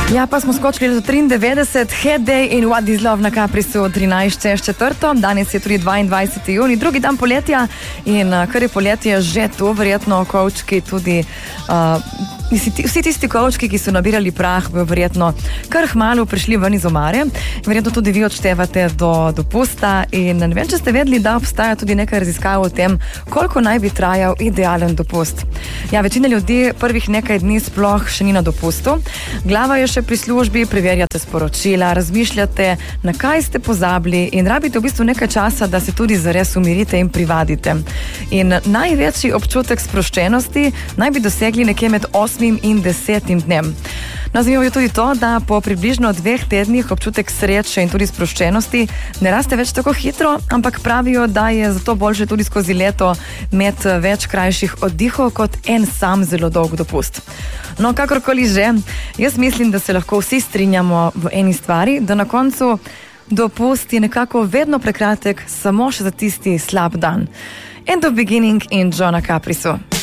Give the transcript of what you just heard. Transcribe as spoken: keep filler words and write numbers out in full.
Ja, pa smo skočili do triindevetdeset, Head Day in What Is Love na Caprisu trinajst čez četrto. Danes je tudi dvaindvajseti junij, drugi dan poletja in kar je poletje že to, verjetno kovčki tudi... Uh, Vsi tisti kovčki, ki so nabirali prah, bojo verjetno kar hmalu prišli ven iz omare. Verjetno tudi vi odštevate do dopusta in ne vem, če ste vedeli, da obstaja tudi nekaj raziskav o tem, koliko naj bi trajal idealen dopust. Ja, večina ljudi prvih nekaj dni sploh še ni na dopustu. Glava je še pri službi, preverjate sporočila, razmišljate, na kaj ste pozabili in rabite v bistvu nekaj časa, da se tudi zares umirite in privadite. In največji občutek sproščenosti naj bi dosegli nekje med osmim in desetim dnem. No, zanimivo je tudi to, da po približno dveh tednih občutek sreče in tudi sproščenosti ne raste več tako hitro, ampak pravijo, da je zato boljše tudi skozi leto imeti več krajših oddihov kot en sam zelo dolg dopust. No, kakorkoli že, jaz mislim, da se lahko vsi strinjamo v eni stvari, da na koncu dopust je nekako vedno prekratek samo še za tisti slab dan. End of beginning in Johna Caprisu.